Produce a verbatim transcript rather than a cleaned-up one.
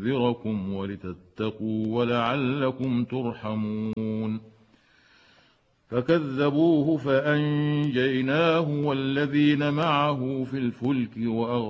لينذركم ولتتقوا ولعلكم ترحمون. فكذبوه فأنجيناه والذين معه في الفلك وأغرقناه